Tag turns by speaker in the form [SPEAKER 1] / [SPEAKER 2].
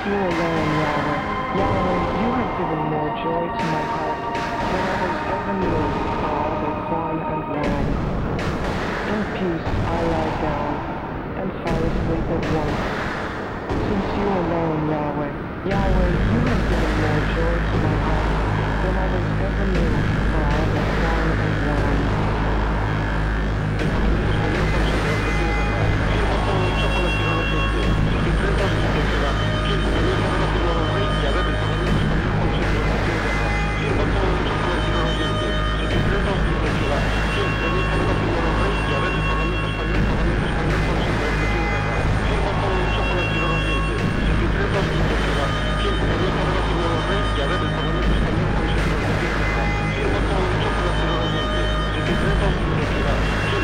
[SPEAKER 1] you alone, Yahweh. Yahweh, you have given more joy to my heart than others ever knew for all their corn and wine. In peace I lie down and fall asleep at once. Since you alone, Yahweh, Yahweh, you have given more joy to my heart than others ever knew